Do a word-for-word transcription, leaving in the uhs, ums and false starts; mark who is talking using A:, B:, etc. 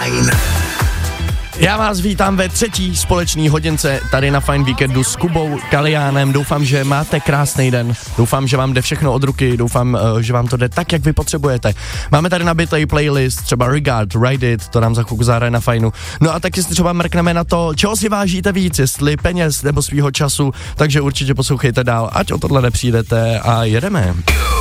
A: Fajn.
B: Já vás vítám ve třetí společné hodince tady na Fajn víkendu s Kubou Kaliánem. Doufám, že máte krásný den. Doufám, že vám jde všechno od ruky. Doufám, že vám to jde tak, jak vy potřebujete. Máme tady nabitý playlist, třeba Regard, Ride It, to nám za chvilku zahraje na Fajnu. No a taky si třeba mrkneme na to, čeho si vážíte víc, jestli peněz nebo svýho času. Takže určitě poslouchejte dál, ať o tohle nepřijdete a jedeme.